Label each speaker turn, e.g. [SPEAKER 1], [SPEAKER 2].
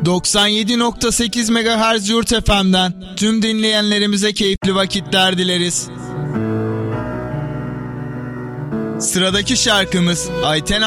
[SPEAKER 1] 97.8 MHz Yurt FM'den tüm dinleyenlerimize keyifli vakitler dileriz. Sıradaki şarkımız Ayten